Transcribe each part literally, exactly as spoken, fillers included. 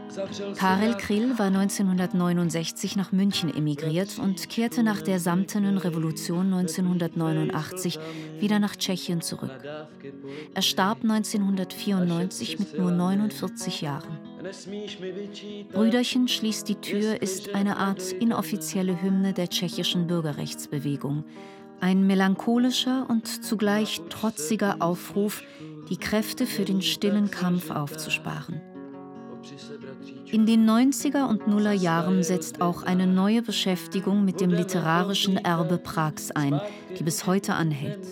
Karel Kryl war neunzehnhundertneunundsechzig nach München emigriert und kehrte nach der Samtenen Revolution neunzehnhundertneunundachtzig wieder nach Tschechien zurück. Er starb neunzehnhundertvierundneunzig mit nur neunundvierzig Jahren. Brüderchen schließt die Tür ist eine Art inoffizielle Hymne der tschechischen Bürgerrechtsbewegung. Ein melancholischer und zugleich trotziger Aufruf, die Kräfte für den stillen Kampf aufzusparen. In den neunziger und Nuller Jahren setzt auch eine neue Beschäftigung mit dem literarischen Erbe Prags ein, die bis heute anhält.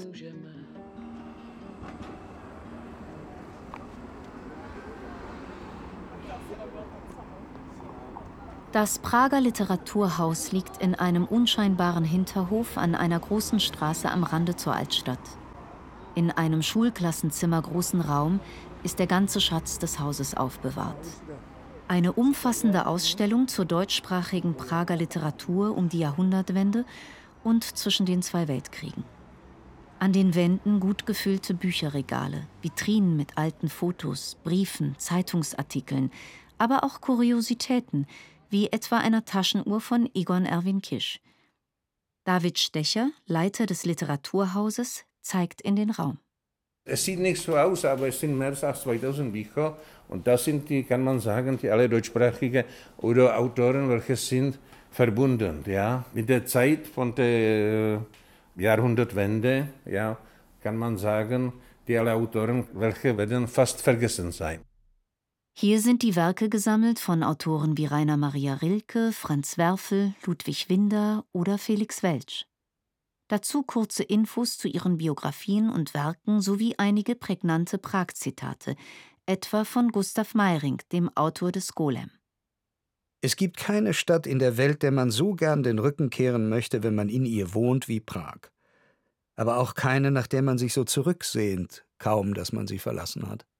Das Prager Literaturhaus liegt in einem unscheinbaren Hinterhof an einer großen Straße am Rande zur Altstadt. In einem Schulklassenzimmer großen Raum ist der ganze Schatz des Hauses aufbewahrt. Eine umfassende Ausstellung zur deutschsprachigen Prager Literatur um die Jahrhundertwende und zwischen den zwei Weltkriegen. An den Wänden gut gefüllte Bücherregale, Vitrinen mit alten Fotos, Briefen, Zeitungsartikeln, aber auch Kuriositäten, wie etwa einer Taschenuhr von Egon Erwin Kisch. David Stecher, Leiter des Literaturhauses, zeigt in den Raum. Es sieht nicht so aus, aber es sind mehr als zweitausend Bücher. Und das sind die, kann man sagen, die alle deutschsprachige oder Autoren, welche sind verbunden, ja, mit der Zeit von der Jahrhundertwende, ja, kann man sagen, die alle Autoren, welche werden fast vergessen sein. Hier sind die Werke gesammelt von Autoren wie Rainer Maria Rilke, Franz Werfel, Ludwig Winder oder Felix Welsch. Dazu kurze Infos zu ihren Biografien und Werken sowie einige prägnante Prag-Zitate, etwa von Gustav Meyrink, dem Autor des Golem. Es gibt keine Stadt in der Welt, der man so gern den Rücken kehren möchte, wenn man in ihr wohnt, wie Prag. Aber auch keine, nach der man sich so zurücksehnt, kaum dass man sie verlassen hat.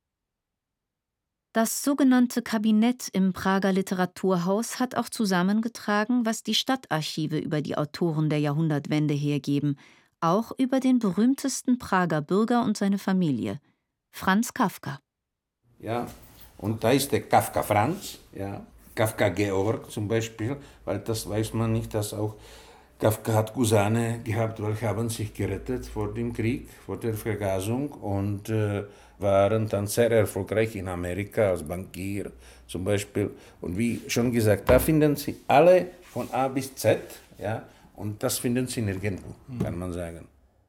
Das sogenannte Kabinett im Prager Literaturhaus hat auch zusammengetragen, was die Stadtarchive über die Autoren der Jahrhundertwende hergeben, auch über den berühmtesten Prager Bürger und seine Familie, Franz Kafka. Ja, und da ist der Kafka Franz, ja, Kafka Georg zum Beispiel, weil das weiß man nicht, dass auch Kafka hat Cousine gehabt, welche haben sich gerettet vor dem Krieg, vor der Vergasung und äh, waren dann sehr erfolgreich in Amerika als Bankier zum Beispiel. Und wie schon gesagt, da finden Sie alle von A bis Z, ja, und das finden Sie nirgendwo, kann man sagen.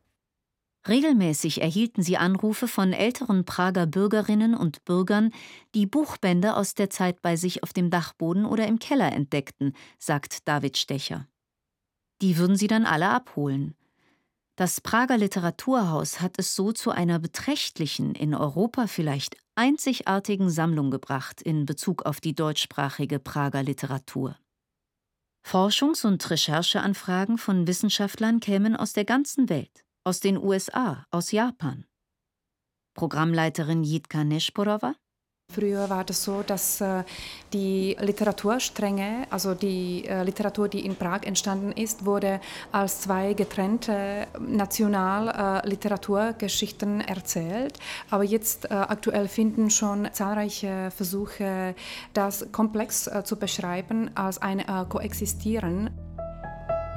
Regelmäßig erhielten sie Anrufe von älteren Prager Bürgerinnen und Bürgern, die Buchbände aus der Zeit bei sich auf dem Dachboden oder im Keller entdeckten, sagt David Stecher. Die würden sie dann alle abholen. Das Prager Literaturhaus hat es so zu einer beträchtlichen, in Europa vielleicht einzigartigen Sammlung gebracht in Bezug auf die deutschsprachige Prager Literatur. Forschungs- und Rechercheanfragen von Wissenschaftlern kämen aus der ganzen Welt, aus den U S A, aus Japan. Programmleiterin Jitka Nesporova: Früher war das so, dass äh, die Literaturstränge, also die äh, Literatur, die in Prag entstanden ist, wurde als zwei getrennte Nationalliteraturgeschichten äh, erzählt. Aber jetzt äh, aktuell finden schon zahlreiche Versuche, das komplex äh, zu beschreiben, als ein äh, Koexistieren.